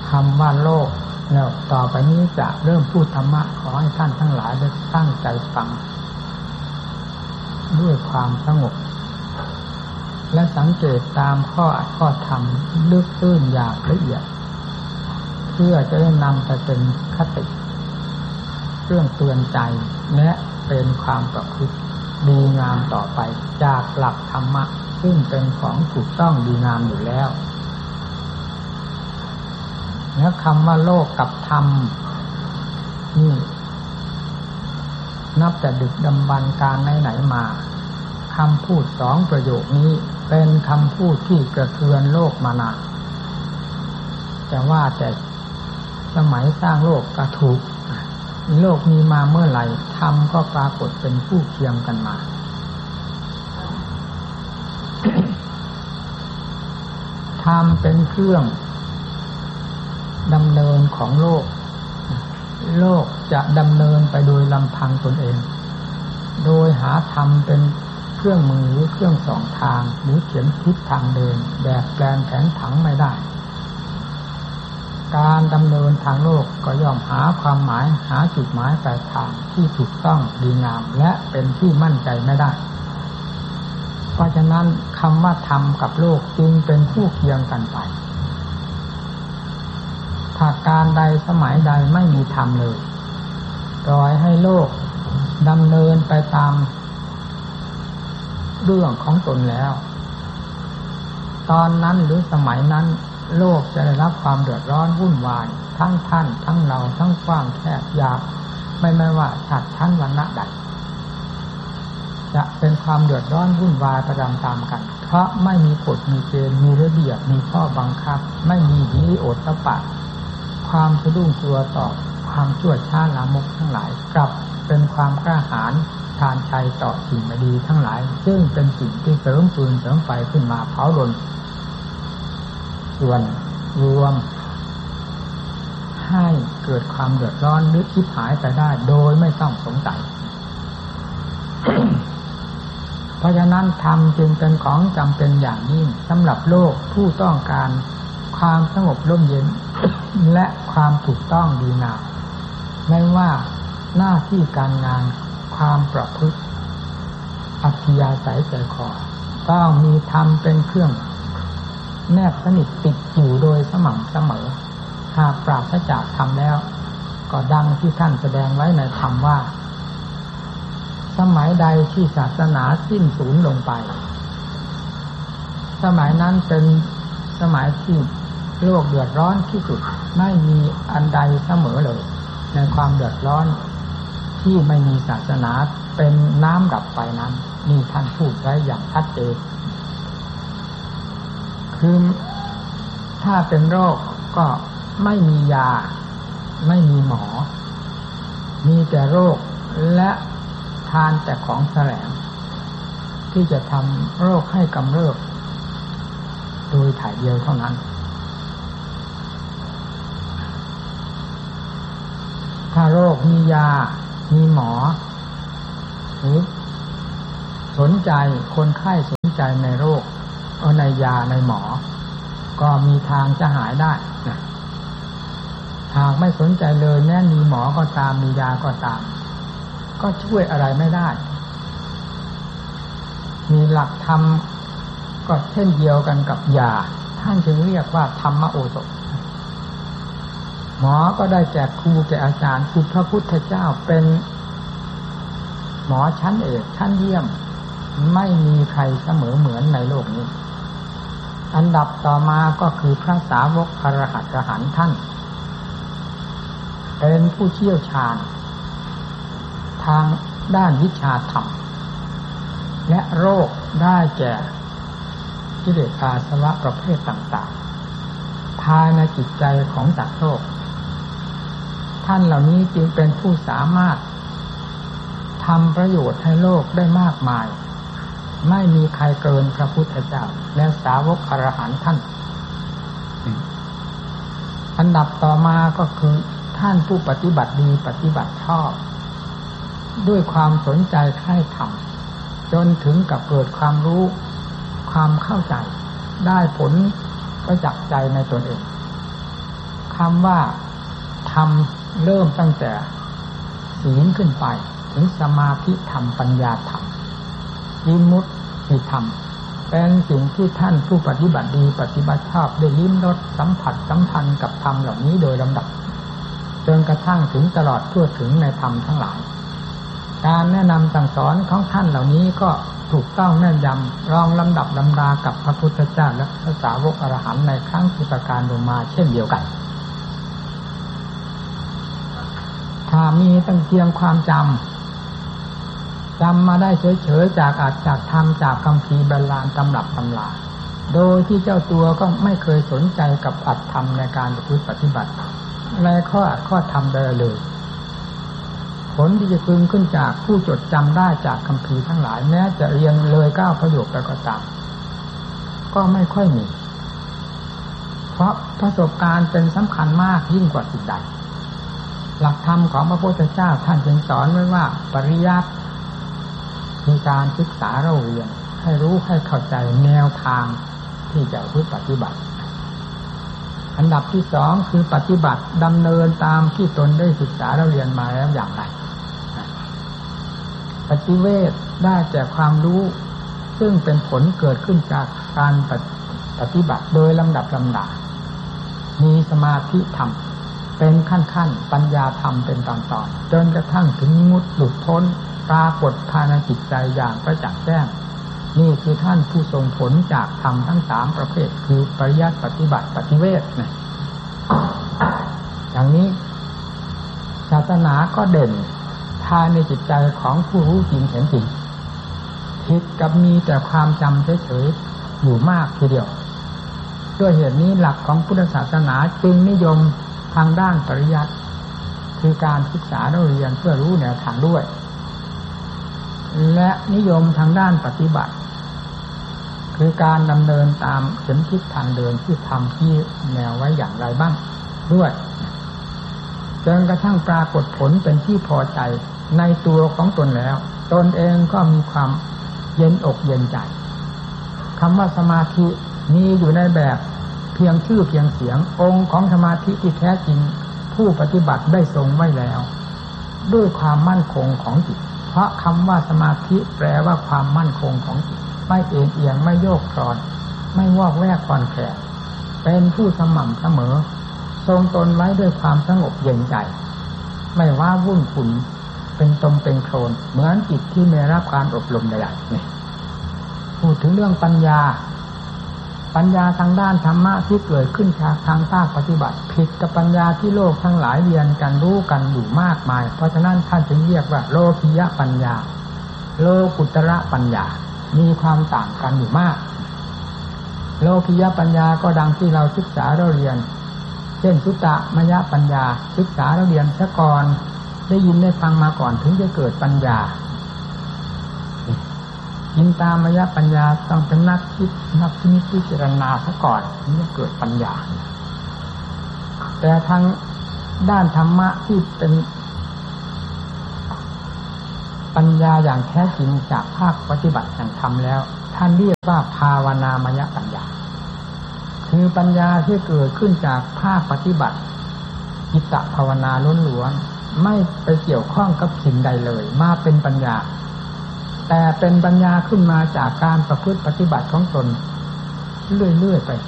คำว่าโลกแล้วต่อไปนี้จะเริ่มพูดธรรมะขอให้ท่านทั้งหลายได้ตั้งใจฟังด้วยความสงบและสังเกตตามข้ออัดข้อธรรมลึกตื้นอย่างละเอียดเพื่อจะได้นำไปเป็นคติเรื่องเตือนใจและเป็นความประพฤติดีงามต่อไปจากหลักธรรมะซึ่งเป็นของถูกต้องดีงามอยู่แล้วและคำว่าโลกกับธรรมนี่นับแต่ดึกดำบรรพ์การไหนๆมาคำพูดสองประโยคนี้เป็นคำพูดที่กระเทือนโลกมานานแต่ว่าแต่สมัยสร้างโลกก็ถูกโลกมีมาเมื่อไหร่ธรรมก็ปรากฏเป็นคู่เคียงกันมา ธรรมเป็นเครื่องดำเนินของโลกโลกจะดำเนินไปโดยลำพังตนเองโดยหาธรรมเป็นเครื่องมือหรือเครื่องส่องทางหรือเขียนทิศทางเดินแบบแปลงแผนผังไม่ได้การดำเนินทางโลกก็ย่อมหาความหมายหาจุดหมายปลายทางที่ถูกต้องดีงามและเป็นที่มั่นใจไม่ได้เพราะฉะนั้นคำว่าธรรมกับโลกจึงเป็นคู่เคียงกันไปถ้าการใดสมัยใดไม่มีธรรมเลยปล่อยให้โลกดำเนินไปตามเรื่องของตนแล้วตอนนั้นหรือสมัยนั้นโลกจะได้รับความเดือดร้อนวุ่นวายทั้งท่านทั้งเราทั้งกว้างแคบยาวไม่ว่าชาติชั้นวรรณะใดจะเป็นความเดือดร้อนวุ่นวายประจำตามกันเพราะไม่มีกฎมีเกณฑ์มีระเบียบมีข้อบังคับไม่มีหิริโอตตัปปะความสะดุ้งกลัวต่อความชั่วช้าลามกทั้งหลายกลับเป็นความกล้าหาญทานชัยต่อสิ่งไม่ดีทั้งหลายซึ่งเป็นสิ่งที่เสริมฟืนเสริมไฟขึ้นมาเผารนส่วนรวมให้เกิดความเดือดร้อนหรือชิบหายไปได้โดยไม่ต้องสงสัย เพราะฉะนั้นธรรมจึงเป็นของจำเป็นอย่างยิ่งสำหรับโลกผู้ต้องการความสงบร่มเย็น และความถูกต้องดีงามไม่ว่าหน้าที่การงานความประพฤติอัธยาศัยใจคอต้องมีธรรมเป็นเครื่องแนบสนิทติดอยู่โดยสม่ำเสมอหากปราศจากธรรมแล้วก็ดังที่ท่านแสดงไว้ในธรรมว่าสมัยใดที่ศาสนาสิ้นสูญลงไปสมัยนั้นเป็นสมัยที่โลกเดือดร้อนที่สุดไม่มีอันใดเสมอเลยในความเดือดร้อนที่ไม่มีศาสนาเป็นน้ำดับไฟนั้นนี่ท่านพูดไว้อย่างชัดเจนคือถ้าเป็นโรคก็ไม่มียาไม่มีหมอมีแต่โรคและทานแต่ของแสลงที่จะทำโรคให้กำเริบโดยถ่ายเดียวเท่านั้นถ้าโรคมียามีหมอหรือสนใจคนไข้สนใจในโรคในยาในหมอก็มีทางจะหายได้นะหากไม่สนใจเลยแม้มีหมอก็ตามมียาก็ตามก็ช่วยอะไรไม่ได้มีหลักธรรมก็เช่นเดียวกันกับยาท่านจึงเรียกว่าธรรมโอสถหมอก็ได้แก่ครูแก่อาจารย์คือพระพุทธเจ้าเป็นหมอชั้นเอกชั้นเยี่ยมไม่มีใครเสมอเหมือนในโลกนี้อันดับต่อมาก็คือพระสาวกอรหัตอรหันต์ท่านเป็นผู้เชี่ยวชาญทางด้านวิชาธรรมและโรคได้แก่กิเลสอาสวะประเภทต่างๆภายในจิตใจของสัตว์โลกท่านเหล่านี้จึงเป็นผู้สามารถทำประโยชน์ให้โลกได้มากมายไม่มีใครเกินพระพุทธเจ้าและสาวกอรหันต์ท่านอันดับต่อมาก็คือท่านผู้ปฏิบัติดีปฏิบัติชอบด้วยความสนใจใคร่ธรรมจนถึงกับเกิดความรู้ความเข้าใจได้ผลประจักษ์ใจในตนเองคำว่าธรรมเริ่มตั้งแต่ศีลขึ้นไปถึงสมาธิธรรมปัญญาธรรมวิมุตติธรรมเป็นสิ่งที่ท่านผู้ปฏิบัติดีปฏิบัติชอบได้ลิ้มรสสัมผัสสัมพันธ์กับธรรมเหล่านี้โดยลำดับจนกระทั่งถึงตลอดทั่วถึงในธรรมทั้งหลายการแนะนำสั่งสอนของท่านเหล่านี้ก็ถูกต้องแน่นยำรองลำดับลำดากับพระพุทธเจ้าและพระสาวกอรหันต์ในครั้งพุทธกาลลงมาเช่นเดียวกันถ้ามีตั้งเพียงความจำมาได้เฉยๆจากธรรมจากคำพีบาลานตำรับตำราโดยที่เจ้าตัวก็ไม่เคยสนใจกับอัตธรรมในการปฏิบัติในข้อธรรมใดเลยผลที่จะพึงขึ้นจากผู้จดจำได้จากคำพีทั้งหลายแม้จะเรียนเลย9ประโยคไปก็ตามก็ไม่ค่อยมีเพราะประสบการณ์เป็นสำคัญมากยิ่งกว่าสิ่งใดหลักธรรมของพระพุทธเจ้าท่านจึงสอนไว้ว่าปริยัติคือการศึกษาเราเรียนให้รู้ให้เข้าใจแนวทางที่จะปฏิบัติอันดับที่สองคือปฏิบัติดำเนินตามที่ตนได้ศึกษาเราเรียนมาแล้วอย่างไรปฏิเวทได้แก่ความรู้ซึ่งเป็นผลเกิดขึ้นจากการปฏิบัติโดยลำดับลำดามีสมาธิธรรมเป็นขั้นปัญญาธรรมเป็นตอนๆจนกระทั่งถึงมุดหลุดพ้นปรากฏภายในจิตใจอย่างประจักษ์แจ้งนี่คือท่านผู้ทรงผลจากธรรมทั้ง3ประเภทคือปริยัติปฏิบัติปฏิเวทนะอย่างนี้ศาสนาก็เด่นภายในจิตใจของผู้รู้จริงเห็นจริงผิดกับมีแต่ความจำเฉยๆอยู่มากทีเดียวด้วยเหตุนี้หลักของพุทธศาสนาจึงนิยมทางด้านปริยัติคือการศึกษาเรียนเพื่อรู้แนวทางด้วยและนิยมทางด้านปฏิบัติคือการดำเนินตามเข็มทิศทางเดินที่ทำที่แนวไว้อย่างไรบ้างด้วยจนกระทั่งปรากฏผลเป็นที่พอใจในตัวของตนแล้วตนเองก็มีความเย็นอกเย็นใจคำว่าสมาธิมีอยู่ในแบบเพียงชื่อเพียงเสียงองค์ของสมาธิที่แท้จริงผู้ปฏิบัติได้ทรงไว้แล้วด้วยความมั่นคงของจิตเพราะคำว่าสมาธิแปลว่าความมั่นคงของจิตไม่เอียงไม่โยกคลอนไม่วอกแวกคลอนแคลนเป็นผู้สม่ำเสมอทรงตนไว้ด้วยความสงบเย็นใจไม่ว่าวุ่นขุ่นเป็นตมเป็นโคลนเหมือนจิตที่ไม่รับการอบรมใดๆนี่พูดถึงเรื่องปัญญาทางด้านธรรมะที่เกิดขึ้นจากทางภาคปฏิบัติผิดกับปัญญาที่โลกทั้งหลายเรียนกันรู้กันอยู่มากมายเพราะฉะนั้นท่านจึงเรียกว่าโลกิยปัญญาโลกุตระปัญญามีความต่างกันอยู่มากโลกิยปัญญาก็ดังที่เราศึกษาเราเรียนเช่นสุตตมยปัญญาศึกษาเราเรียนซะก่อนได้ยินได้ฟังมาก่อนถึงจะเกิดปัญญาจินตามยปัญญาต้องเป็นนักคิดนักพิจารณาซะก่อนถึงจะเกิดปัญญาแต่ทางด้านธรรมะที่เป็นปัญญาอย่างแท้จริงจากภาคปฏิบัติอย่างธรรมแล้วท่านเรียกว่าภาวนามยปัญญาคือปัญญาที่เกิดขึ้นจากภาคปฏิบัติจิตตภาวนาล้วนๆไม่ไปเกี่ยวข้องกับสิ่งใดเลยมาเป็นปัญญาแต่เป็นปัญญาขึ้นมาจากการประพฤติปฏิบัติของตนเรื่อยๆไป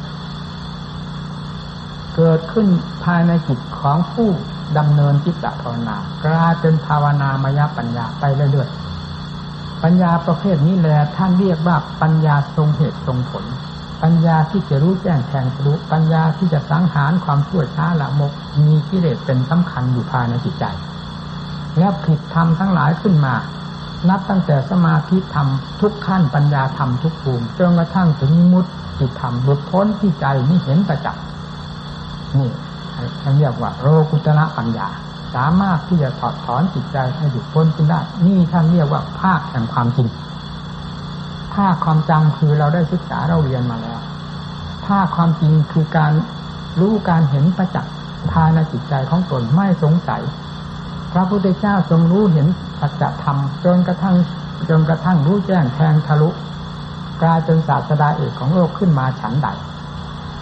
เกิดขึ้นภายในจิตของผู้ดำเนินจิตตภาวนากลายเป็นภาวนามยปัญญาไปเรื่อยๆปัญญาประเภทนี้แหละท่านเรียกว่าปัญญาทรงเหตุทรงผลปัญญาที่จะรู้แจ้งแทงทะลุปัญญาที่จะสังหารความชั่วช้าละมกมีกิเลสเป็นสำคัญอยู่ภายในจิตใจและผิดธรรมทั้งหลายขึ้นมานับตั้งแต่สมาธิธรรมทุกขั้นปัญญาธรรมทุกภูมิจนกระทั่งถึงมุตติธรรมหลุดพ้นที่ใจนี่เห็นประจักษ์นี่ท่านเรียกว่าโลกุตระปัญญาสามารถที่จะถอดถอนจิตใจให้หลุดพ้นขึ้นได้นี่ท่านเรียกว่าภาคแห่งความจริงภาคความจำคือเราได้ศึกษาเราเรียนมาแล้วภาคความจริงคือการรู้การเห็นประจักษ์ภายในจิตใจของตนไม่สงสัยพระพุทธเจ้าทรงรู้เห็นสัจธรรมจนกระทั่งรู้แจ้งแทงทะลุกลายเป็นศาสดาเอกของโลกขึ้นมาฉันใด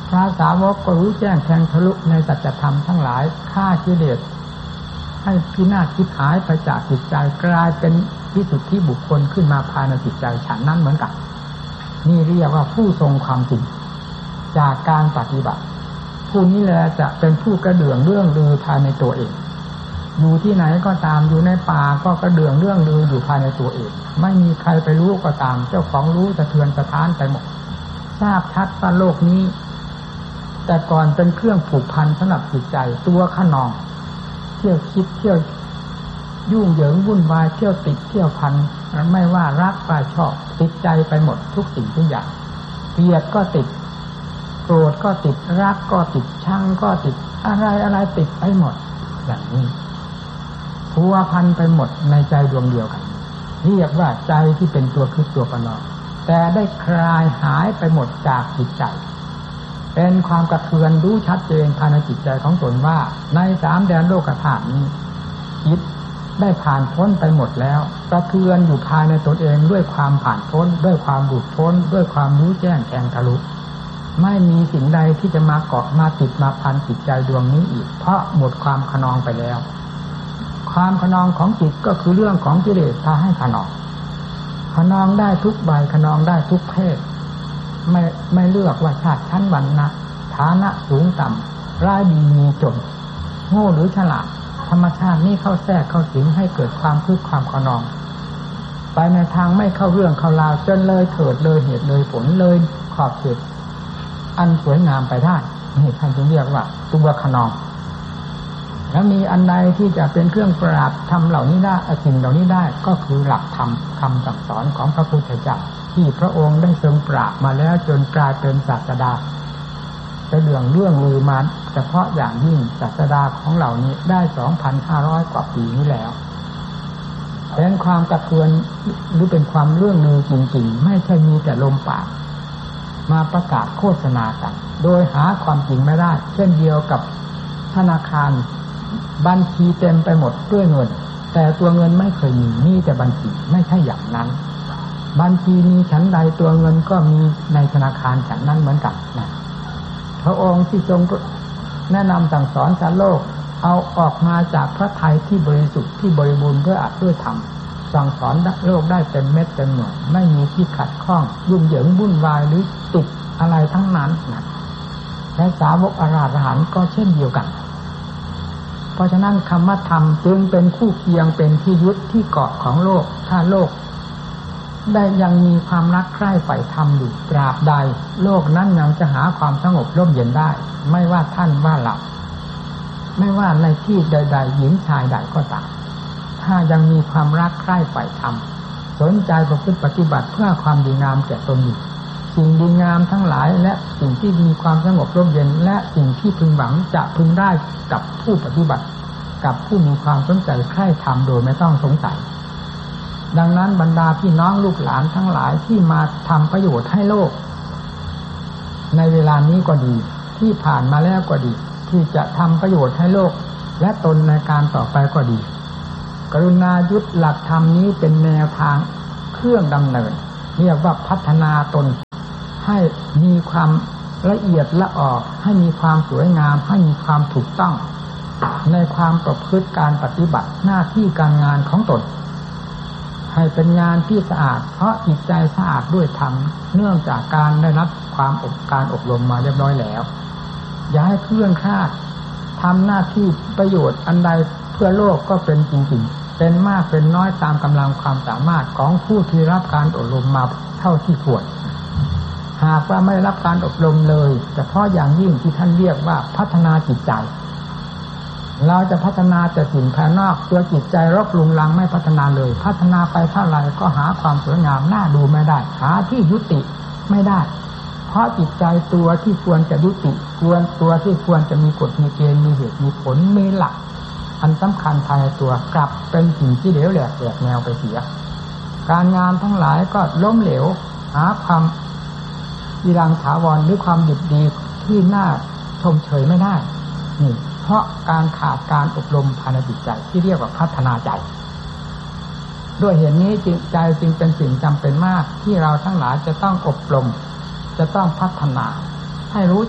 พระสาวกก็รู้แจ้งแทงทะลุในสัจธรรมทั้งหลายฆ่ากิเลสให้พินาศทิพย์หายไปจากจิตใจกลายเป็นวิสุทธิบุคคลขึ้นมาภายในจิตใจฉันนั้นเหมือนกันนี่เรียกว่าผู้ทรงความจริงจากการปฏิบัติผู้นี้แหละจะเป็นผู้กระเดื่องเรื่องลือภายในตัวเองอยู่ที่ไหนก็ตามอยู่ในป่าก็กระเดื่องเรื่องลืออยู่ภายในตัวเองไม่มีใครไปรู้ก็ตามเจ้าของรู้สะเทือนสะท้านไปหมดทราบชัดว่าโลกนี้แต่ก่อนเป็นเครื่องผูกพันสำหรับจิตใจตัวขนองเที่ยวคิดเที่ยวยุ่งเหยิงวุ่นวายเที่ยวติดเที่ยวพันไม่ว่ารักว่าชอบติดใจไปหมดทุกสิ่งทุกอย่างเกลียดก็ติดโกรธก็ติดรักก็ติดชังก็ติดอะไรติดไปหมดอย่างนี้พัวพันไปหมดในใจดวงเดียวกันเรียกว่าใจที่เป็นตัวคือตัวประนอมแต่ได้คลายหายไปหมดจากจิตใจเป็นความกระเทือนรู้ชัดเจนภายในจิตใจของตนว่าในสามแดนโลกธาตุนี้จิตได้ผ่านพ้นไปหมดแล้วกระเทือนอยู่ภายในตนเองด้วยความผ่านพ้นด้วยความหลุดพ้นด้วยความรู้แจ้งแทงทะลุไม่มีสิ่งใดที่จะมาเกาะมาติดมาพันจิตใจดวงนี้อีกเพราะหมดความขนองไปแล้วความขนองของจิตก็คือเรื่องของกิเลสพาให้ขนองได้ทุกใบขนองได้ทุกเพศไม่เลือกว่าชาติชั้นวรรณะฐานะสูงต่ำร้ายดีมีจนโง่หรือฉลาดธรรมชาตินี้เข้าแทรกเข้าสิงให้เกิดความคึกความขนองไปในทางไม่เข้าเรื่องเข้าราวจนเลยเถิดเลยเหตุเลยผลเลยขอบเขตอันสวยงามไปได้นี่ท่านจึงเรียกว่าตัวขนองแล้วมีอันใดที่จะเป็นเครื่องปราบธรรมเหล่านี้ได้สิ่งเหล่านี้ได้ก็คือหลักธรรมคำสั่งสอนของพระพุทธเจ้าที่พระองค์ได้ทรงปราบมาแล้วจนกลายเป็นศาสดาเป็นเรื่องลือมาเฉพาะอย่างยิ่งศาสดาของเหล่านี้ได้ 2,500 กว่าปีนี้แล้วเป็นความกระเทือนหรือเป็นความเรื่องลือจริงๆไม่ใช่มีแต่ลมปากมาประกาศโฆษณากันโดยหาความจริงไม่ได้เช่นเดียวกับธนาคารบัญชีเต็มไปหมดด้วยเงินแต่ตัวเงินไม่เคยมีแต่บัญชีไม่ใช่อย่างนั้นบัญชีมีฉันใดตัวเงินก็มีในธนาคารฉันนั้นเหมือนกันนะพระองค์ที่ทรงแนะนำสั่งสอนสารโลกเอาออกมาจากพระทัยที่บริสุทธิ์ที่บริบูรณ์ด้วยอัตด้วยธรรมสั่งสอนโลกได้เต็มเม็ดเต็มหน่วยไม่มีที่ขัดข้องยุ่งเหยิงวุ่นวายหรือติดอะไรทั้งนั้นนะและสาวกอรหันต์ก็เช่นเดียวกันเพราะฉะนั้นคำว่าธรรมจึงเป็นคู่เคียงเป็นที่ยึดที่เกาะของโลกถ้าโลกได้ยังมีความรักใคร่ใฝ่ธรรมอยู่ตราบใดโลกนั้นยังจะหาความสงบร่มเย็นได้ไม่ว่าท่านว่าเราไม่ว่าในที่ใดๆหญิงชายใดก็ตามถ้ายังมีความรักใคร่ใฝ่ธรรมสนใจประพฤติปฏิบัติเพื่อความดีงามแก่ตนอยู่สิ่งดีงามทั้งหลายและสิ่งที่มีความสงบร่มเย็นและสิ่งที่พึงหวังจะพึงได้กับผู้ปฏิบัติกับผู้มีความสนใจใคร่ธรรมโดยไม่ต้องสงสัยดังนั้นบรรดาพี่น้องลูกหลานทั้งหลายที่มาทำประโยชน์ให้โลกในเวลานี้ก็ดีที่ผ่านมาแล้วก็ดีที่จะทำประโยชน์ให้โลกและตนในการต่อไปก็ดีกรุณายึดหลักธรรมนี้เป็นแนวทางเครื่องดำเนินเรียกว่าพัฒนาตนให้มีความละเอียดละออให้มีความสวยงามให้มีความถูกต้องในความประพฤติการปฏิบัติหน้าที่การงานของตนให้เป็นงานที่สะอาดเพราะจิตใจสะอาดด้วยธรรมเนื่องจากการได้รับการอบรมมาเรียบร้อยแล้วอย่าให้เคลื่อนคลาดทำหน้าที่ประโยชน์อันใดเพื่อโลกก็เป็นจริงๆเป็นมากเป็นน้อยตามกำลังความสามารถของผู้ที่รับการอบรมมาเท่าที่ควรหากว่าไม่ได้รับการอบรมเลยเฉพาะอย่างยิ่งที่ท่านเรียกว่าพัฒนาจิตใจเราจะพัฒนาแต่สิ่งภายนอกตัวจิตใจรกรุงรังไม่พัฒนาเลยพัฒนาไปเท่าไรก็หาความสวยงามน่าดูไม่ได้หาที่ยุติไม่ได้เพราะจิตใจตัวที่ควรจะยุติตัวที่ควรจะมีกฎมีเกณฑ์มีเหตุมีผลมีหลักอันสำคัญภายในตัวกลับเป็นสิ่งที่เหลวแหลกแหวกแนวไปเสียการงานทั้งหลายก็ล้มเหลวหาความยีรังถาวรหรือความดีดีที่น่าชมเชยไม่ได้นี่เพราะการขาดการอบรมภายในจิตใจที่เรียกว่าพัฒนาใจด้วยเหตุนี้จิตใจจึงเป็นสิ่งจำเป็นมากที่เราทั้งหลายจะต้องอบรมจะต้องพัฒนาให้รู้จัก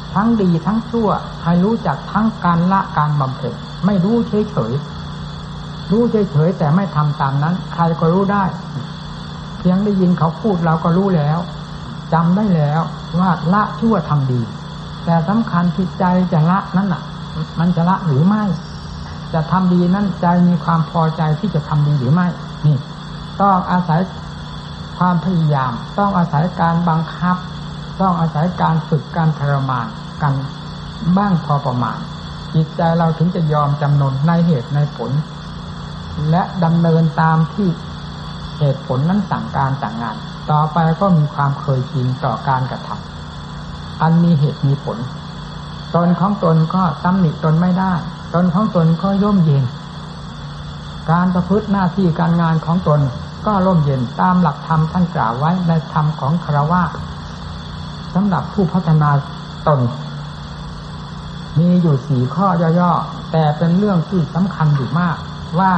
ทั้งดีทั้งชั่วให้รู้จักทั้งการละการบำเพ็ญไม่รู้เฉยๆรู้เฉยๆแต่ไม่ทำตามนั้นใครก็รู้ได้เพียงได้ยินเขาพูดเราก็รู้แล้วจำได้แล้วว่าละชั่วทำดีแต่สำคัญที่ใจจะละนั้นน่ะมันจะละหรือไม่จะทำดีนั้นใจมีความพอใจที่จะทำดีหรือไม่นี่ต้องอาศัยความพยายามต้องอาศัยการบังคับต้องอาศัยการฝึกการทรมานกันบ้างพอประมาณจิตใจเราถึงจะยอมจำนนในเหตุในผลและดำเนินตามที่เหตุผลนั้นสั่งการสั่งงานต่อไปก็มีความเคยชินต่อการกระทำอันมีเหตุมีผลตนของตนก็ตำหนิตนไม่ได้ตนของตนก็ร่มเย็นการประพฤติหน้าที่การงานของตนก็ร่มเย็นตามหลักธรรมท่านกล่าวไว้ในธรรมของฆราวาสสำหรับผู้พัฒนาตนมีอยู่4ข้อย่อๆแต่เป็นเรื่องที่สำคัญอยู่มากว่า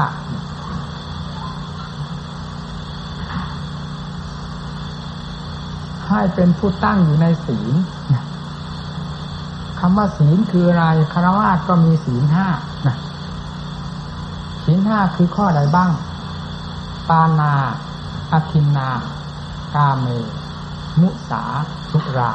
ให้เป็นผู้ตั้งอยู่ในศีลคำว่าศีลคืออะไรฆราวาสก็มีศีล5นะศีล5คือข้อใดบ้างปานาอทินนากาเมมุสาสุรา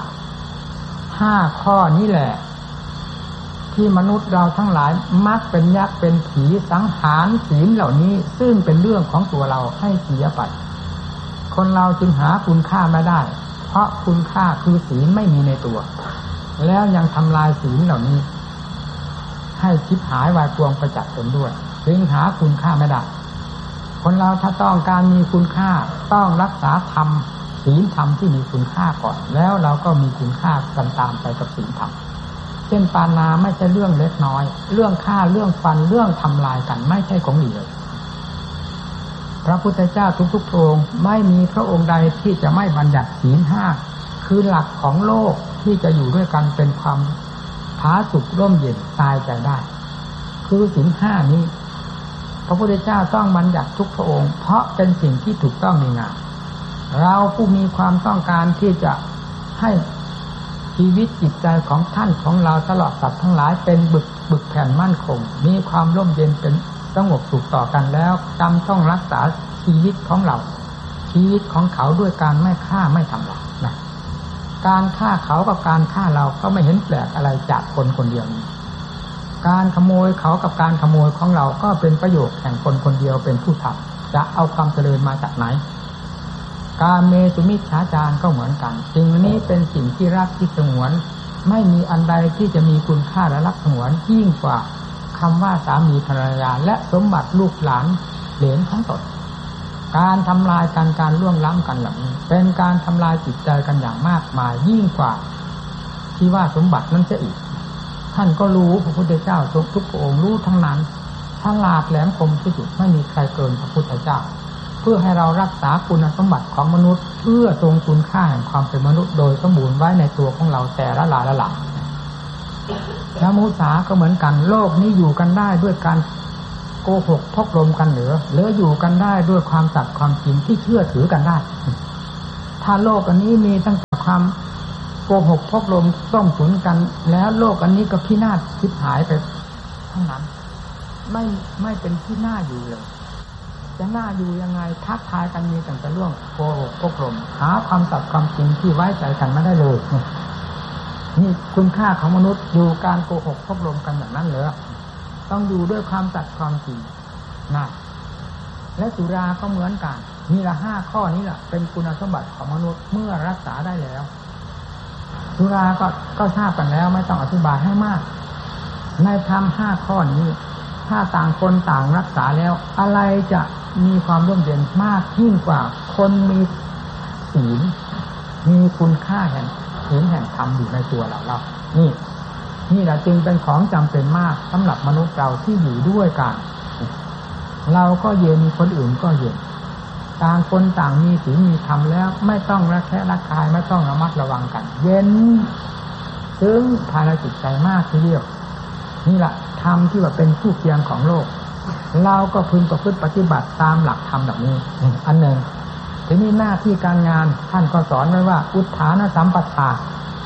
5ข้อนี้แหละที่มนุษย์เราทั้งหลายมักเป็นยักษ์เป็นผีสังหารศีลเหล่านี้ซึ่งเป็นเรื่องของตัวเราให้เสียไปคนเราจึงหาคุณค่าไม่ได้เพราะคุณค่าคือศีลไม่มีในตัวแล้วยังทำลายศีลเหล่านี้ให้ชิบหายวายพวงประจักษ์ตนด้วยจึงหาคุณค่าไม่ได้คนเราถ้าต้องการมีคุณค่าต้องรักษาธรรมศีลธรรมที่มีคุณค่าก่อนแล้วเราก็มีคุณค่ากันตามไปกับศีลธรรมเช่นปานาไม่ใช่เรื่องเล็กน้อยเรื่องฆ่าเรื่องฟันเรื่องทำลายกันไม่ใช่ของดีเลยพระพุทธเจ้าทุกๆพระองค์ไม่มีพระองค์ใดที่จะไม่บัญญัติศีล5คือหลักของโลกที่จะอยู่ด้วยกันเป็นความผาสุกร่มเย็นตายใจได้คือศีล5นี้พระพุทธเจ้าต้องบัญญัติทุกพระองค์เพราะเป็นสิ่งที่ถูกต้องในงานเราผู้มีความต้องการที่จะให้ชีวิตจิตใจของท่านของเราตลอดสัตว์ทั้งหลายเป็นบึกแผ่นมั่นคงมีความร่มเย็นเป็นสงบสุขต่อกันแล้วจำต้องรักษาชีวิตของเราชีวิตของเขาด้วยการไม่ฆ่าไม่ทำลายนะการฆ่าเขากับการฆ่าเราก็ไม่เห็นแปลกอะไรจากคนคนเดียวนี้การขโมยเขากับการขโมยของเราก็เป็นประโยชน์แห่งคนคนเดียวเป็นผู้ทำจะเอาความเจริญมาจากไหนการเมสุมิจฉาจารก็เหมือนกันสิ่งนี้เป็นสิ่งที่รักที่สงวนไม่มีอันใดที่จะมีคุณค่าและรักสงวนยิ่งกว่าคำว่าสามีภรรยาและสมบัติลูกหลานเหลนทั้งตนการทำลายกันการล่วงล้ำกันเหล่านี้เป็นการทำลายจิตใจกันอย่างมากมายยิ่งกว่าที่ว่าสมบัตินั้นจะอีกท่านก็รู้พระพุทธเจ้าทุกพระองค์รู้ทั้งนั้นฉลาดแหลมคมที่สุดไม่มีใครเกินพระพุทธเจ้าเพื่อให้เรารักษาคุณสมบัติของมนุษย์เพื่อทรงคุณค่าแห่งความเป็นมนุษย์โดยสมบูรณ์ไว้ในตัวของเราแต่ละหลายละหลายและมุสาก็เหมือนกันโลกนี้อยู่กันได้ด้วยการโกหกพกลมกันหรืออยู่กันได้ด้วยความสัตย์ความจริงที่เชื่อถือกันได้ถ้าโลกอันนี้มีตั้งแต่ความโกหกพกลมต้มตุ๋นกันแล้วโลกอันนี้ก็พินาศชิบหายไปทั้งนั้นไม่เป็นที่น่าอยู่เลยจะน่าอยู่ยังไงทักทายกันมีตั้งแต่เรื่องโกหกพกลมหาความสัตย์ความจริงที่ไว้ใจกันไม่ได้เลยนี่คุณค่าของมนุษย์อยู่การโกหกพกลมกันอย่างนั้นเหรอต้องอยู่ด้วยความสัตย์ความจริงนะและสุราก็เหมือนกันนี่ละ5ข้อนี้แหละเป็นคุณสมบัติของมนุษย์เมื่อรักษาได้แล้วสุราก็ทราบกันแล้วไม่ต้องอธิบายให้มากในธรรม5ข้อนี้ถ้าต่างคนต่างรักษาแล้วอะไรจะมีความร่มเย็นมากยิ่งกว่าคนมีศีลมีคุณค่าแห่งศีลแห่งธรรมอยู่ในตัวเรานี่แหละจึงเป็นของจำเป็นมากสำหรับมนุษย์เราที่อยู่ด้วยกันเราก็เย็นคนอื่นก็เย็นต่างคนต่างมีศีลมีธรรมแล้วไม่ต้องระแคะระคายไม่ต้องระมัดระวังกันเย็นซึ้งภายในจิตใจมากทีเดียวนี่แหละธรรมที่ว่าเป็นคู่เคียงของโลกเราก็พึงประพฤติปฏิบัติตามหลักธรรมแบบนี้อันหนึ่งทีนี้หน้าที่การงานท่านก็สอนไว้ว่าอุทธานสัมปทา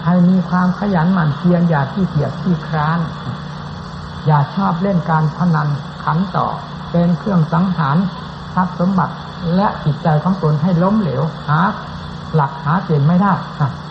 ให้มีความขยันหมั่นเพียรอย่าขี้เกียจขี้คร้านอย่าชอบเล่นการพนันขันต่อเป็นเครื่องสังหารทรัพย์สมบัติและจิตใจของตนให้ล้มเหลวหาหลักหาเกณฑ์ไม่ได้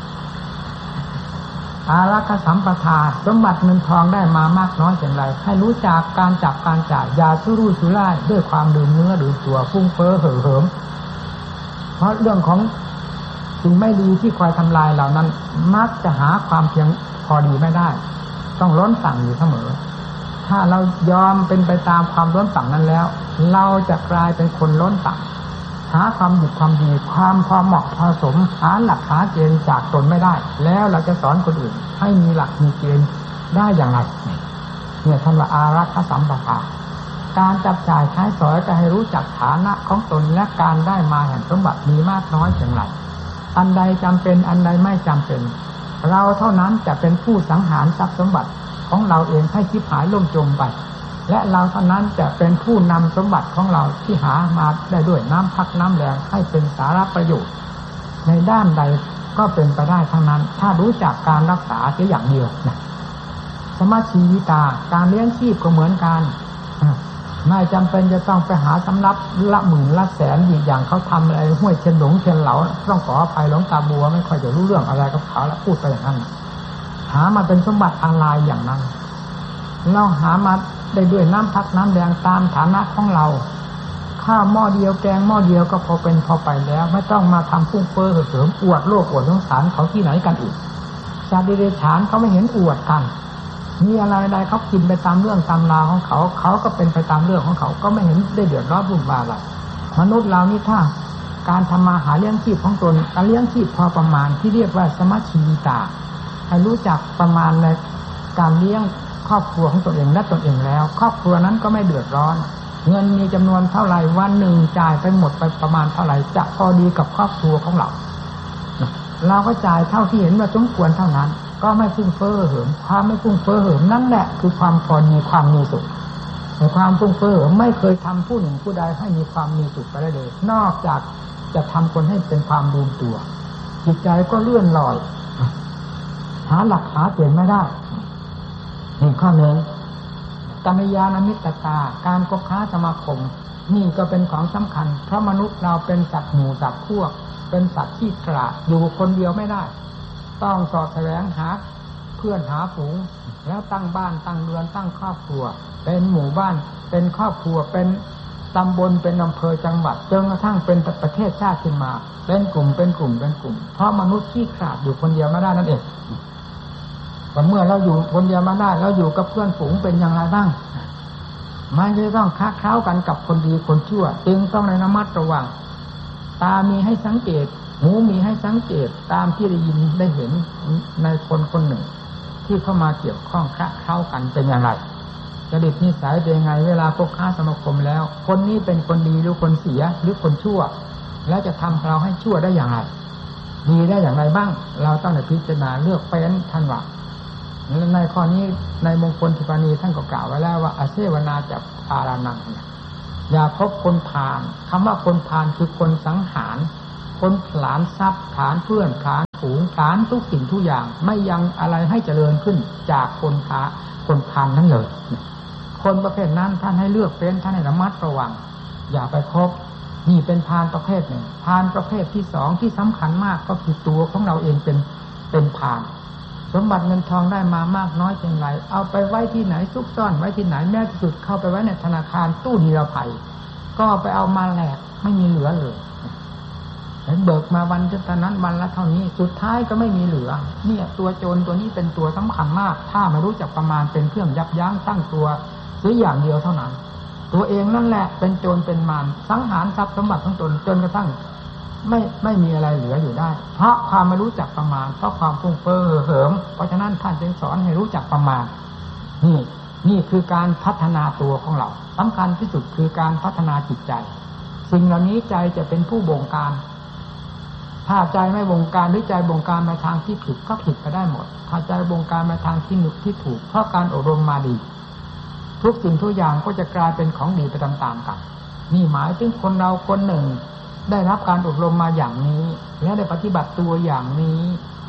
อารักขสัมปทาสมบัติเงินทองได้มามากน้อยอย่างไรให้รู้จักการจับการจ่ายอย่าทุรุ่ยทุร่ายด้วยความดื่มเนื้อดื่มตัวฟุ้งเฟ้อเห่อเหิมเพราะเรื่องของสิ่งไม่ดีที่คอยทำลายเหล่านั้นมักจะหาความเพียงพอดีไม่ได้ต้องล้นสั่งอยู่เสมอถ้าเรายอมเป็นไปตามความล้นสั่งนั้นแล้วเราจะกลายเป็นคนล้นสั่งหาความดีความดีความพอเหมาะพอสมหาหลักหาเกณฑ์จากตนไม่ได้แล้วเราจะสอนคนอื่นให้มีหลักมีเกณฑ์ได้อย่างไรเนี่ยท่านว่าอารักขสัมปทาการจับจ่ายใช้สอยจะให้รู้จักฐานะของตนและการได้มาแห่งสมบัติมีมากน้อยอย่างไรอันใดจำเป็นอันใดไม่จำเป็นเราเท่านั้นจะเป็นผู้สังหารทรัพย์สมบัติของเราเองให้ชิบหายล่มจมไปและเราเท่านั้นจะเป็นผู้นำสมบัติของเราที่หามาได้ด้วยน้ำพักน้ำแรงให้เป็นสาระประโยชน์ในด้านใดก็เป็นไปได้ทั้งนั้นถ้ารู้จักการรักษาแค่อย่างเดียวนะสมชีวิตาการเลี้ยงชีพก็เหมือนกันไม่จำเป็นจะต้องไปหาสำรับละหมื่นละแสนอย่างเขาทำอะไรห้วยเชียนหลงเชียนเหลาต้องขออภัยหลวงตาบัวไม่ค่อยจะรู้เรื่องอะไรกับเขาแล้วพูดไปอย่างนั้นหามาเป็นสมบัติอะไรอย่างนั้นเราหามาได้ด้วยน้ำพักน้ำแดงตามฐานะของเราข้าวหม้อเดียวแกงหม้อเดียวก็พอเป็นพอไปแล้วไม่ต้องมาทำฟุ้งเฟ้อเสริมอวดโลกอวดสงสารเขาที่ไหนกันอีกสัตว์เดรัจฉานเขาไม่เห็นอวดกันมีอะไรใดเขากินไปตามเรื่องตามราวของเขาเขาก็เป็นไปตามเรื่องของเขาก็ไม่เห็นได้เดือดร้อนวุ่นวายอะไรมนุษย์เรานี่ถ้าการทำมาหาเลี้ยงชีพของตนการเลี้ยงชีพพอประมาณที่เรียกว่าสมัชชีวิตาให้รู้จักประมาณในการเลี้ยงครอบครัวของตนเองและตนเองแล้วครอบครัวนั้นก็ไม่เดือดร้อนเงินมีจำนวนเท่าไหร่วันหนึ่งจ่ายไปหมดไปประมาณเท่าไหร่จะพอดีกับครอบครัวของเราเราก็จ่ายเท่าที่เห็นว่าสมควรเท่านั้นก็ไม่ฟุ้งเฟ้อเหิมความไม่ฟุ้งเฟ้อเหิมนั่นแหละคือความพอดีความมีสุขในความฟุ้งเฟ้อเหิมไม่เคยทำผู้หนึ่งผู้ใดให้มีความมีสุขไปได้เลยนอกจากจะทำคนให้เป็นความลืมตัวจิตใจก็เลื่อนลอยหาหลักหาเกณฑ์ไม่ได้นี่ข้อหนึ่งกัลยาณมิตรตาการคบค้าสมาคมนี่ก็เป็นของสำคัญเพราะมนุษย์เราเป็นสัตว์หมู่สัตว์พวกเป็นสัตว์ที่กระอยู่คนเดียวไม่ได้ต้องสอดแสวงหาเพื่อนหาฝูงแล้วตั้งบ้านตั้งเรือนตั้งครอบครัวเป็นหมู่บ้านเป็นครอบครัวเป็นตำบลเป็นอำเภอจังหวัดจนกระทั่งเป็นประเทศชาติขึ้นมาเป็นกลุ่มเป็นกลุ่มเป็นกลุ่มเพราะมนุษย์ที่ขาดอยู่คนเดียวไม่ได้นั่นเองแต่เมื่อเราอยู่คนเดียวมาได้เราอยู่กับเพื่อนฝูงเป็นอย่างไรบ้างมันจะต้องค้าเข้ากันกับคนดีคนชั่วจึงต้องระมัดระวังตามีให้สังเกตหูมีให้สังเกตตามที่ได้ยินได้เห็นในคนคนหนึ่งที่เข้ามาเกี่ยวข้องค้าเข้ากันเป็นอย่างไรจริตนิสัยเป็นยังไงเวลาพบค้าสมาคมแล้วคนนี้เป็นคนดีหรือคนเสียหรือคนชั่วแล้วจะทำเราให้ชั่วได้อย่างไรดีได้อย่างไรบ้างเราต้องพิจารณาเลือกเป็นท่านว่าในข้อนี้ในมงคลทิปานีท่านก็กล่าวไว้แล้วว่าอาเสวนาจะพารานังอย่าพบคนพาลคำว่าคนพาลคือคนสังหารคนผลาญทรัพย์ผลาญเพื่อนผลาญฝูงผลาญทุกสิ่งทุกอย่างไม่ยังอะไรให้เจริญขึ้นจากคนพาลนั้นเลยคนประเภทนั้นท่านให้เลือกเป็นท่านให้ระมัดระวังอย่าไปคบนี่เป็นพาลประเภทหนึ่งพาลประเภทที่สองที่สำคัญมากก็คือตัวของเราเองเป็นพาลสมบัติเงินทองได้มามากน้อยเพียงไรเอาไปไว้ที่ไหนซุกซ่อนไว้ที่ไหนแม้ที่สุดเข้าไปไว้ในธนาคารตู้นิรภัยก็ไปเอามาแหลกไม่มีเหลือเลยเบิกมาวันเท่านั้นวันละเท่านี้สุดท้ายก็ไม่มีเหลือเนี่ยตัวโจรตัวนี้เป็นตัวสำคัญมากถ้าไม่รู้จักประมาณเป็นเครื่องยับยั้งตั้งตัวซื้ออย่างเดียวเท่านั้นตัวเองนั่นแหละเป็นโจรเป็นมารสังหารทรัพย์สมบัติของตนจนกระทั่งไม่มีอะไรเหลืออยู่ได้เพราะความไม่รู้จักประมาณเพราะความฟุ้งเฟ้อเหิมเพราะฉะนั้นท่านจึงสอนให้รู้จักประมาณนี่คือการพัฒนาตัวของเราสำคัญที่สุดคือการพัฒนาจิตใจสิ่งเหล่านี้ใจจะเป็นผู้บงการถ้าใจไม่บงการหรือใจบงการมาทางที่ผิดก็ผิดไปได้หมดถ้าใจบงการมาทางที่ถูกเพราะการอบรมมาดีทุกสิ่งทุกอย่างก็จะกลายเป็นของดีไปตามๆกันนี่หมายถึงคนเราคนหนึ่งได้รับการอบรมมาอย่างนี้และได้ปฏิบัติตัวอย่างนี้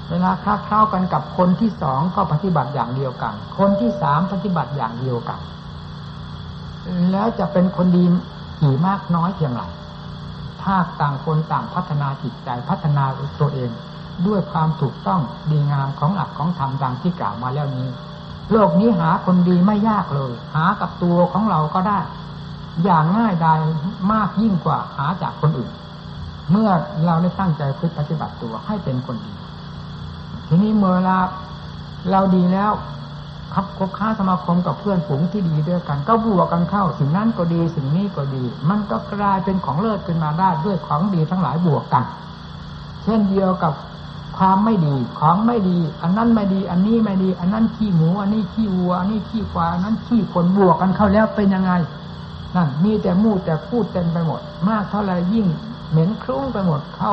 เวลาคล้ากันกับคนที่สองก็ปฏิบัติอย่างเดียวกันคนที่สามปฏิบัติอย่างเดียวกันแล้วจะเป็นคนดีกี่มากน้อยเพียงไรถ้าต่างคนต่างพัฒนาจิตใจพัฒนาตัวเองด้วยความถูกต้องดีงามของหลักของธรรมดังที่กล่าวมาแล้วนี้โลกนี้หาคนดีไม่ยากเลยหากับตัวของเราก็ได้อย่างง่ายดายมากยิ่งกว่าหาจากคนอื่นเมื่อเราได้ตั้งใจฝึกปฏิบัติตัวให้เป็นคนดีทีนี้เมื่อเราดีแล้วคบค้าสมาคมกับเพื่อนฝูงที่ดีด้วยกันก็บวกกันเข้าสิ่งนั้นก็ดีสิ่งนี้ก็ดีมันก็กลายเป็นของเลิศขึ้นมาได้ด้วยของดีทั้งหลายบวกกันเช่นเดียวกับความไม่ดีของไม่ดีอันนั้นไม่ดีอันนี้ไม่ดีอันนั้นขี้หมูอันนี้ขี้วัวอันนี้ขี้ควายอันนั้นขี้คนบวกกันเข้าแล้วเป็นยังไงนั่นมีแต่มูดแต่พูดเต็มไปหมดมากเท่าไรยิ่งเหม็นคลุ้งไปหมดเข้า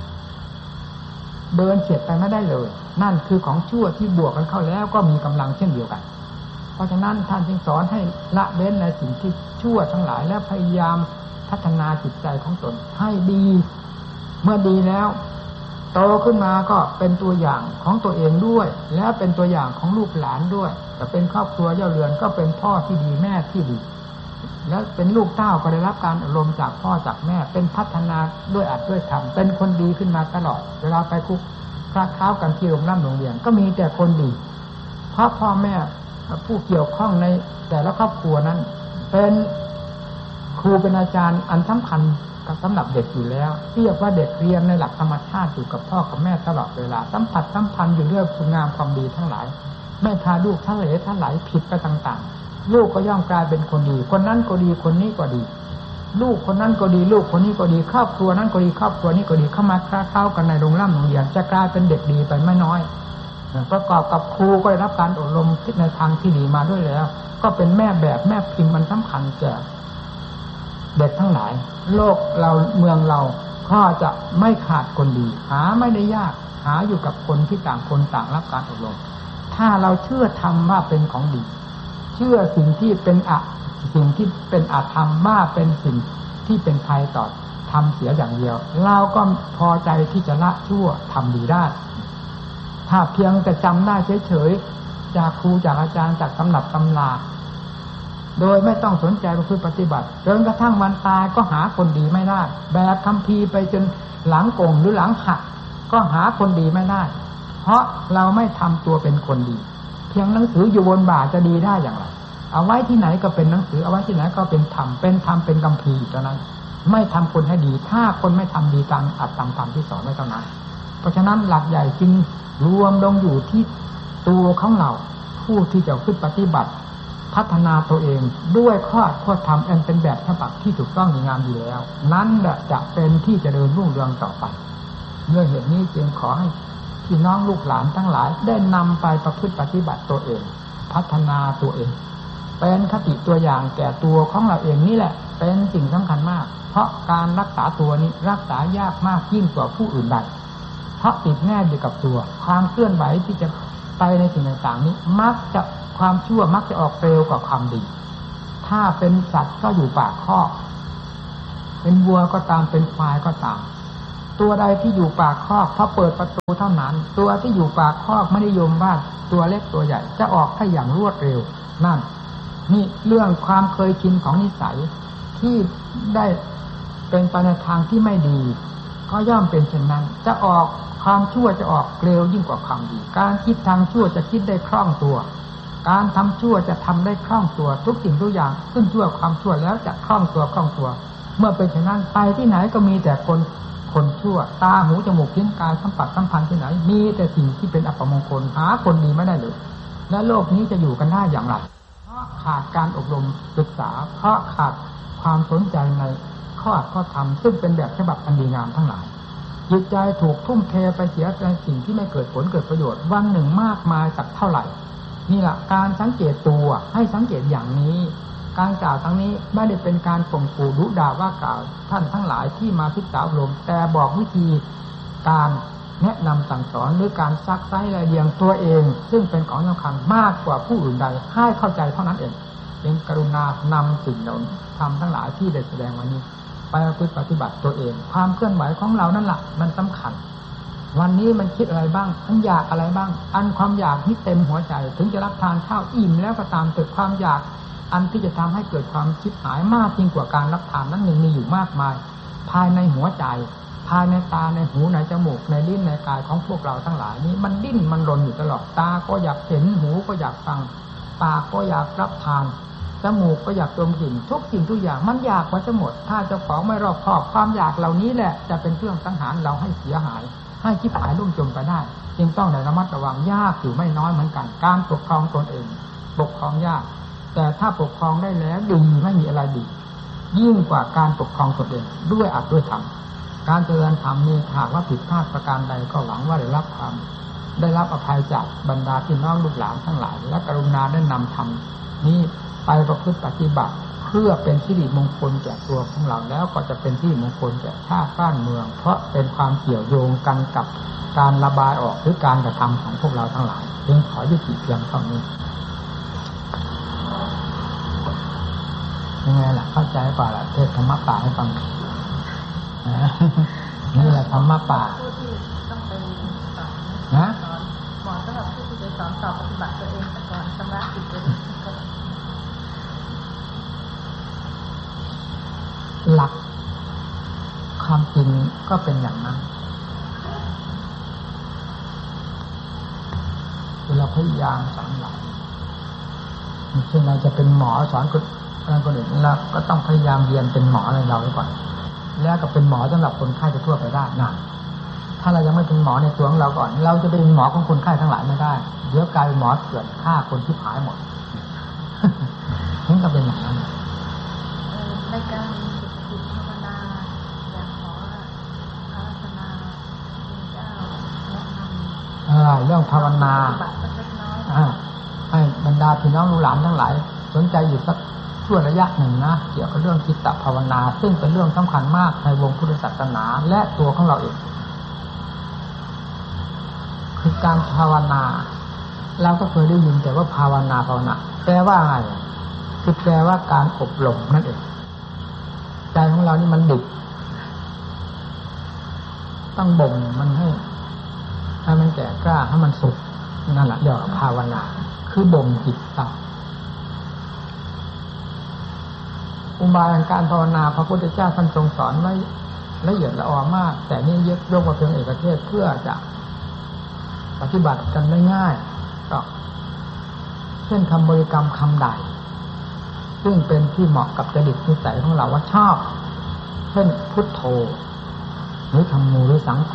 เดินเฉียดไปไม่ได้เลยนั่นคือของชั่วที่บวกกันเข้าแล้วก็มีกำลังเช่นเดียวกันเพราะฉะนั้นท่านจึงสอนให้ละเว้นในสิ่งที่ชั่วทั้งหลายและพยายามพัฒนาจิตใจของตนให้ดีเมื่อดีแล้วโตขึ้นมาก็เป็นตัวอย่างของตัวเองด้วยและเป็นตัวอย่างของลูกหลานด้วยแต่เป็นครอบครัวเย่าเรือนก็เป็นพ่อที่ดีแม่ที่ดีแล้วเป็นลูกเต้าก็ได้รับการอบรมจากพ่อจากแม่เป็นพัฒนาด้วยอัดด้วยธรรมเป็นคนดีขึ้นมาตลอดเวลาไปคุกคลาค้ากันที่โรงเรียนก็มีแต่คนดีเพราะพ่อแม่ผู้เกี่ยวข้องในแต่ละครอบครัวนั้นเป็นครูเป็นอาจารย์อันสำคัญสำหรับเด็กอยู่แล้วเรียกว่าเด็กเรียนในหลักธรรมชาติอยู่กับพ่อกับแม่ตลอดเวลาสัมผัสสัมพันธ์อยู่ด้วยคุณงามความดีทั้งหลายแม่พาลูกทั้งหลายผิดไปต่างๆลูกก็ย่อมกลายเป็นคนดีคนนั้นก็ดีคนนี้ก็ดีลูกคนนั้นก็ดีลูกคนนี้ก็ดีครอบครัวนั้นก็ดีครอบครัวนี้ก็ดีเข้ามาเข้ากันในโรงเรียนจะกลายเป็นเด็กดีไปไม่น้อยประกอบกับครูก็ได้รับการอบรมในทางที่ดีมาด้วยแล้วก็เป็นแม่แบบแม่พิมพ์มันสำคัญแก่เด็กทั้งหลายโลกเราเมืองเราก็จะไม่ขาดคนดีหาไม่ได้ยากหาอยู่กับคนที่ต่างคนต่างรับการอบรมถ้าเราเชื่อธรรมว่าเป็นของดีเชื่อสิ่งที่เป็นอาธรรมว่าเป็นสิ่งที่เป็นภัยต่อทำเสียอย่างเดียวเราก็พอใจที่จะละชั่วทำดีได้ถ้าเพียงแต่จำได้เฉยๆจากครูจากอาจารย์จากตำรับตำราโดยไม่ต้องสนใจประพฤติปฏิบัติจนกระทั่งวันตายก็หาคนดีไม่ได้แบบคัมภีร์ไปจนหลังกงหรือหลังหักก็หาคนดีไม่ได้เพราะเราไม่ทำตัวเป็นคนดีเพียงหนังสืออยู่บนบ่าจะดีได้อย่างไรเอาไว้ที่ไหนก็เป็นหนังสือเอาไว้ที่ไหนก็เป็นธรรมเป็นคัมภีร์เท่านั้นไม่ทำคนให้ดีถ้าคนไม่ทำดีตามอัตตามธรรมที่สอนไว้เท่านั้นเพราะฉะนั้นหลักใหญ่จึงรวมลงอยู่ที่ตัวของเราผู้ที่จะขึ้นปฏิบัติพัฒนาตัวเองด้วยข้อธรรมอันเป็นแบบฉบับที่ถูกต้องงามอยู่แล้วนั้นจะเป็นที่เจริญรุ่งเรืองต่อไปเมื่อเหตุนี้จึงขอให้พี่น้องลูกหลานทั้งหลายได้นำไปประพฤติปฏิบัติตัวเองพัฒนาตัวเองเป็นคติตัวอย่างแก่ตัวของเราเองนี่แหละเป็นสิ่งสำคัญมากเพราะการรักษาตัวนี้รักษายากมากยิ่งกว่าผู้อื่นใดเพราะติดแน่อยู่กับตัวความเคลื่อนไหวที่จะไปในสิ่งต่างๆนี้มักจะความชั่วมักจะออกเร็วกว่าความดีถ้าเป็นสัตว์ก็อยู่ปากคอกเป็นวัวก็ตามเป็นควายก็ตามตัวใดที่อยู่ปากคอกพอเปิดประตูเท่านั้นตัวที่อยู่ปากคอกไม่นิยมว่าตัวเล็กตัวใหญ่จะออกให้อย่างรวดเร็วนั่นนี่เรื่องความเคยชินของนิสัยที่ได้เป็นไปในทางที่ไม่ดีก็ย่อมเป็นเช่นนั้นจะออกความชั่วจะออกเร็วยิ่งกว่าความดีการคิดทางชั่วจะคิดได้คล่องตัวการทำชั่วจะทำได้คล่องตัวทุกสิ่งทุกอย่างขึ้นชั่วความชั่วแล้วจะคล่องตัวเมื่อเป็นเช่นนั้นไปที่ไหนก็มีแต่คนชั่วตาหูจมูกลิ้นกายสัมผัสสัมพันธ์ที่ไหนมีแต่สิ่งที่เป็นอัปมงคลหาคนดีไม่ได้เลยและโลกนี้จะอยู่กันได้อย่างไรเพราะขาดการอบรมศึกษาเพราะขาดความสนใจในข้อธรรมซึ่งเป็นแบบฉบับอันดีงามทั้งหลายจิตใจถูกทุ่มเทไปเสียในสิ่งที่ไม่เกิดผลเกิดประโยชน์วันหนึ่งมากมายสักเท่าไหร่นี่แหละการสังเกตตัวให้สังเกตอย่างนี้การกล่าวทั้งนี้ไม่ได้เป็นการข่มขู่ดุด่าว่ากล่าวท่านทั้งหลายที่มาศึกษาอบรมแต่บอกวิธีการแนะนำสั่งสอนหรือการซักไซ้ระเลียงตัวเองซึ่งเป็นของสำคัญมากกว่าผู้อื่นใดให้เข้าใจเท่านั้นเองเป็นกรุณานำสิ่งเหล่านี้ทำทั้งหลายที่ได้แสดงวันนี้ไปปฏิบัติตัวเองความเคลื่อนไหวของเรานั่นแหละมันสำคัญวันนี้มันคิดอะไรบ้างมันอยากอะไรบ้างอันความอยากที่เต็มหัวใจถึงจะรับทานข้าวอิ่มแล้วก็ตามแต่ความอยากอันที่จะทำให้เกิดความชิบหายมากยิ่งกว่าการรับทานนั้นยังมีอยู่มากมายภายในหัวใจภายในตาในหูในจมูกในลิ้นในกายของพวกเราทั้งหลายนี้มันดิ้นมันรนอยู่ตลอดตาก็อยากเห็นหูก็อยากฟังปากก็อยากรับทานจมูกก็อยากดมกลิ่นทุกสิ่งทุกอย่างมันอยากว่าจะหมดถ้าเจ้าของไม่รอบคอบความอยากเหล่านี้แหละจะเป็นเครื่องสังหารเราให้เสียหายให้ชิบหายลุ่มจมไปได้จึงต้องระมัดระวังยากอยู่ไม่น้อยเหมือนกันการปกครองตนเองปกครองยากแต่ถ้าปกครองได้แล้วดีไม่มีอะไรดียิ่งกว่าการปกครองตนเองด้วยอัดด้วยธรรมการเจริญธรรมนี้หากว่าผิดพลาดประการใดก็หวังว่าได้รับความได้รับอภัยจากบรรดาพี่น้องลูกหลานทั้งหลายและกรุณาได้นำธรรมนี้ไปประพฤติปฏิบัติเพื่อเป็นสิริมงคลแก่ตัวของเราแล้วก็จะเป็นสิริมงคลแก่ชาติบ้านเมืองเพราะเป็นความเกี่ยวโยงกันกับการระบายออกหรือการกระทำของพวกเราทั้งหลายจึงขอยุติเพียงเท่านี้ยังไงล่ะเข้าใจป่ะล่ะเทศธรรมะป่าให้ฟังนี่แหละธรรมะป่านะหมอสำหรับผู้ที่จะสอนต่อปฏิบัติตัวเองแต่ก่อนชำระจิตตัวเองหลักความจริงก็เป็นอย่างนั้นเราพยายามสอนหลักเช่นเราจะเป็นหมอสอนคนอื่นเราก็ต้องพยายามเรียนเป็นหมออะไรเราไว้ก่อนแล้วก็เป็นหมอสำหรับคนไข้ทั่วไปได้นะถ้าเรายังไม่เป็นหมอในตัวของเราก่อนเราจะเป็นหมอของคนไข้ทั้งหลายไม่ได้เดี๋ยวกลายเป็นหมอเถื่อนฆ่าคนที่หายหมดนั่นก็เป็นอย่างนั้นในการฝึกภาวนาอยากขออาราธนาพระเจ้าแนะนำเรื่องภาวนาให้บรรดาพี่น้องลูกหลานทั้งหลายสนใจอยู่สักช่วงระยะหนึ่งนะเกี่ยวกับเรื่องจิตภาวนาซึ่งเป็นเรื่องสำคัญมากในวงพุทธศาสนาและตัวของเราเองคือการภาวนาเราก็เคยได้ยินแต่ว่าภาวนาแปลว่าอะไรคือแปลว่าการอบรมนั่นเองใจของเรานี่มันดิบต้องบ่มมันให้มันแก่กล้าให้มันสุขนั่นแหละเรียกว่าภาวนาคือบ่มจิตเราอุบายการภาวนาพระพุทธเจ้าท่านทรงสอนไว้ละเอียดละออมากแต่นี่ยกมาเพียงเอกเทศเพื่อจะปฏิบัติกันได้ง่ายก็เช่นคำบริกรรมคำใดซึ่งเป็นที่เหมาะกับจริตนิสัยของเราว่าชอบเช่นพุทโธหรือธัมโมหรือสังโฆ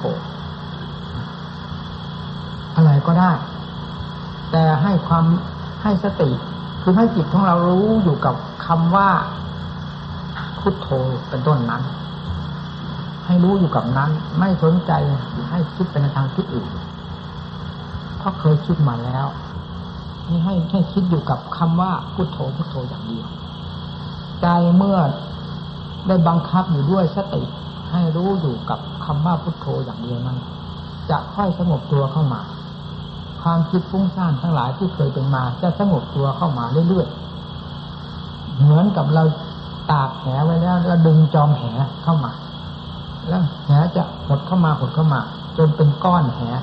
อะไรก็ได้แต่ให้สติคือให้จิตของเรารู้อยู่กับคำว่าพุทโธเป็นต้นนั้นให้รู้อยู่กับนั้นไม่สนใจให้คิดไปในทางคิดอื่นเพราะเคยคิดมาแล้วนี่ให้คิดอยู่กับคำว่าพุทโธพุทโธอย่างเดียวใจเมื่อได้บังคับอยู่ด้วยสติให้รู้อยู่กับคำว่าพุทโธอย่างเดียวนั้นจะค่อยสงบตัวเข้ามาความคิดฟุ้งซ่านทั้งหลายที่เคยเป็นมาจะสงบตัวเข้ามาเรื่อยๆเหมือนกับเราตากแหไว้แล้วดึงจอมแหเข้ามาแล้วแหจะหดเข้ามาจนเป็นก้อนแห